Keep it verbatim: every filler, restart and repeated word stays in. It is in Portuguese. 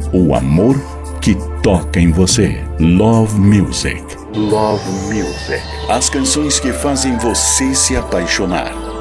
o amor que toca em você. Love Music. Love Music. As canções que fazem você se apaixonar.